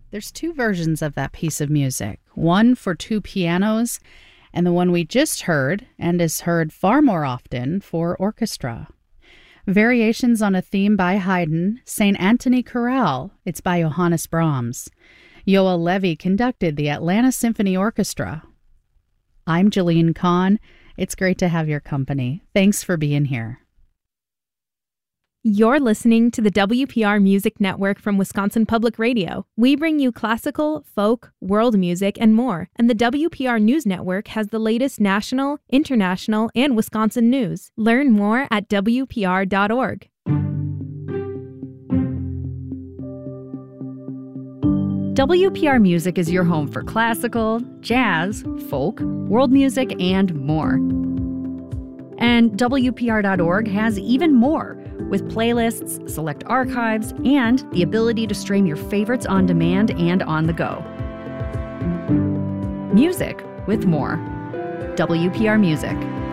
There's two versions of that piece of music, one for two pianos, and the one we just heard, and is heard far more often, for orchestra. Variations on a theme by Haydn, St. Anthony Chorale, it's by Johannes Brahms. Yoel Levi conducted the Atlanta Symphony Orchestra. I'm Jalene Kahn. It's great to have your company. Thanks for being here. You're listening to the WPR Music Network from Wisconsin Public Radio. We bring you classical, folk, world music, and more. And the WPR News Network has the latest national, international, and Wisconsin news. Learn more at WPR.org. WPR Music is your home for classical, jazz, folk, world music, and more. And WPR.org has even more, with playlists, select archives, and the ability to stream your favorites on demand and on the go. Music with more. WPR Music.